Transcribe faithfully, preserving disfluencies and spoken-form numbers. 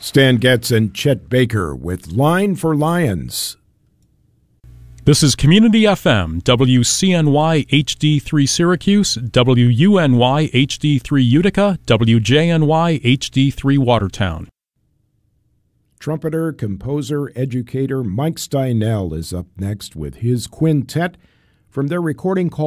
Stan Getz and Chet Baker with Line for Lions. This is Community F M, W C N Y H D three Syracuse, W U N Y H D three Utica, W J N Y H D three Watertown. Trumpeter, composer, educator Mike Steinell is up next with his quintet from their recording called